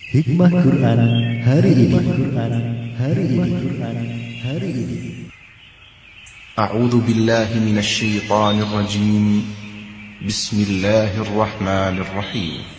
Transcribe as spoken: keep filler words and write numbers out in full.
Hikmah Quran hari ini. Quran hari ini. Quran hari ini. أعوذ بالله من الشيطان الرجيم. بسم الله الرحمن الرحيم.